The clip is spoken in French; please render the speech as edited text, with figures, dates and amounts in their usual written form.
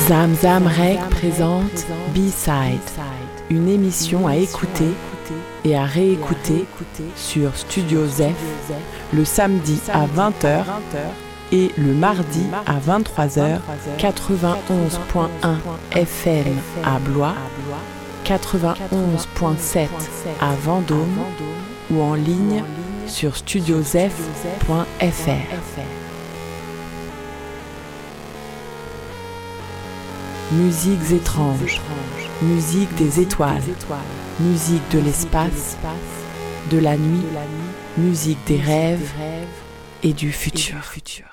Zamzam Rec présente B-Side, une émission à écouter et à réécouter sur Studio Zef le samedi à 20h et le mardi à 23h, 91.1 FM à Blois, 91.7 à Vendôme ou en ligne sur studiozef.fr. Musiques étranges, musique des étoiles, musique de l'espace, de la nuit, musique des rêves et du futur.